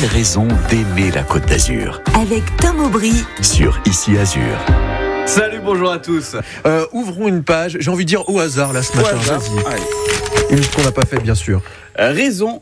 1000 raisons d'aimer la Côte d'Azur. Avec Tom Aubry Sur Ici Azur. Salut, bonjour à tous. Ouvrons une page, j'ai envie de dire au hasard là ce matin. Vas-y. Allez. Une qu'on n'a pas faite bien sûr. Raison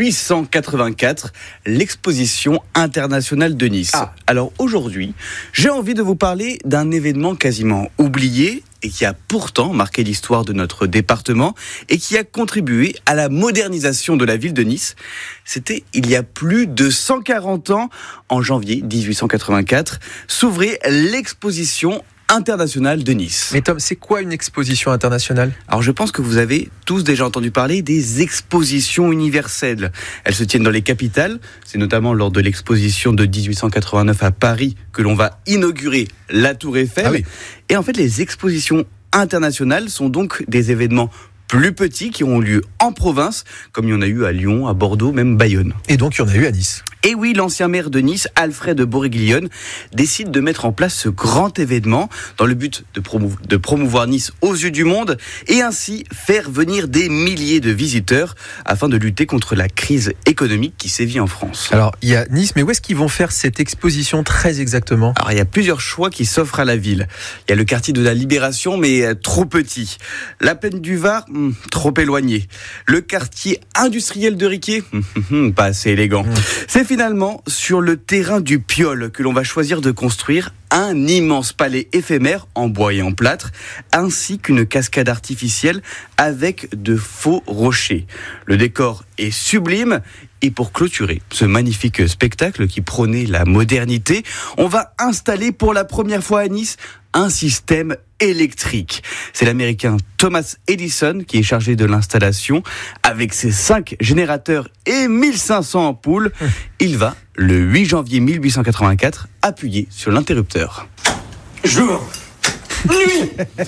884, l'exposition internationale de Nice. Alors aujourd'hui, j'ai envie de vous parler d'un événement quasiment oublié et qui a pourtant marqué l'histoire de notre département et qui a contribué à la modernisation de la ville de Nice. C'était il y a plus de 140 ans, en janvier 1884, s'ouvrait l'exposition internationale de Nice. Mais Tom, c'est quoi une exposition internationale ? Alors je pense que vous avez tous déjà entendu parler des expositions universelles. Elles se tiennent dans les capitales. C'est notamment lors de l'exposition de 1889 à Paris que l'on va inaugurer la Tour Eiffel. Ah oui. Et en fait, les expositions internationales sont donc des événements plus petits qui ont lieu en province, comme il y en a eu à Lyon, à Bordeaux, même Bayonne. Et donc il y en a eu à Nice. Et oui, l'ancien maire de Nice, Alfred Borriglione, décide de mettre en place ce grand événement dans le but de promouvoir Nice aux yeux du monde et ainsi faire venir des milliers de visiteurs afin de lutter contre la crise économique qui sévit en France. Alors il y a Nice, mais où est-ce qu'ils vont faire cette exposition très exactement ? Alors il y a plusieurs choix qui s'offrent à la ville. Il y a le quartier de la Libération, mais trop petit. La plaine du Var, trop éloigné. Le quartier industriel de Riquier, pas assez élégant. C'est finalement sur le terrain du Piole que l'on va choisir de construire un immense palais éphémère en bois et en plâtre, ainsi qu'une cascade artificielle avec de faux rochers. Le décor est sublime et pour clôturer ce magnifique spectacle qui prônait la modernité, on va installer pour la première fois à Nice un système électrique. C'est l'américain Thomas Edison qui est chargé de l'installation. Avec ses 5 générateurs et 1500 ampoules, il va, le 8 janvier 1884, appuyer sur l'interrupteur. Jour, nuit,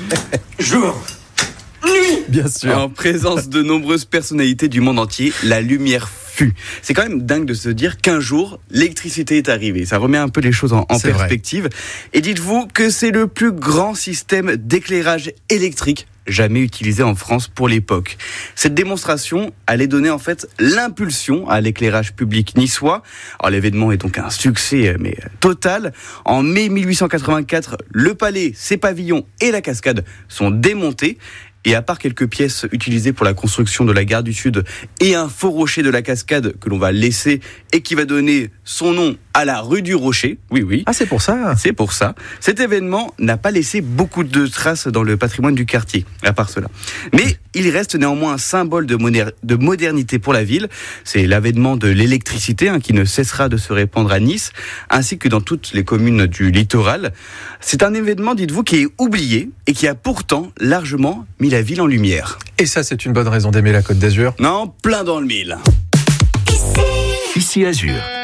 jour, nuit. Bien sûr. En présence de nombreuses personnalités du monde entier, la lumière fut. C'est quand même dingue de se dire qu'un jour, l'électricité est arrivée. Ça remet un peu les choses en perspective. Et dites-vous que c'est le plus grand système d'éclairage électrique jamais utilisé en France pour l'époque. Cette démonstration allait donner en fait l'impulsion à l'éclairage public niçois. Alors l'événement est donc un succès mais total. En mai 1884, le palais, ses pavillons et la cascade sont démontés. Et à part quelques pièces utilisées pour la construction de la gare du Sud et un faux rocher de la cascade que l'on va laisser et qui va donner son nom à la rue du Rocher. Oui. Ah, c'est pour ça. C'est pour ça. Cet événement n'a pas laissé beaucoup de traces dans le patrimoine du quartier, à part cela. Mais il reste néanmoins un symbole de modernité pour la ville. C'est l'avènement de l'électricité qui ne cessera de se répandre à Nice, ainsi que dans toutes les communes du littoral. C'est un événement, dites-vous, qui est oublié et qui a pourtant largement mis la ville en lumière. Et ça, c'est une bonne raison d'aimer la Côte d'Azur. Non, plein dans le mille. Ici Azur.